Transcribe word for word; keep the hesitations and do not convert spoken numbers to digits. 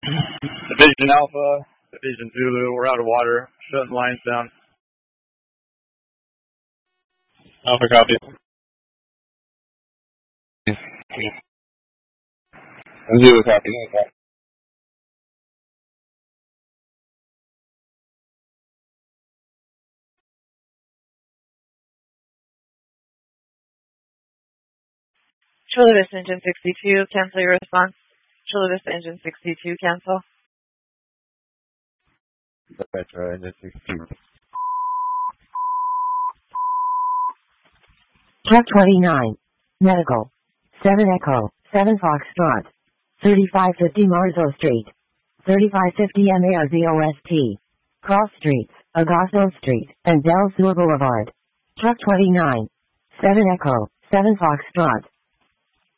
Division Alpha, Division Zulu, we're out of water. Shutting lines down. Alpha copy. Zulu copy. Charlie Vista Engine sixty-two, cancel your response. Charlie Vista Engine sixty-two, cancel. Petro Engine sixty-two. Truck twenty-nine. Medical. seven Echo. seven Foxtrot. thirty-five fifty Marzo Street. thirty-five fifty Marzost. Cross Streets, Augusto Street, and Del Sur Boulevard. Truck twenty-nine. seven Echo. seven Foxtrot.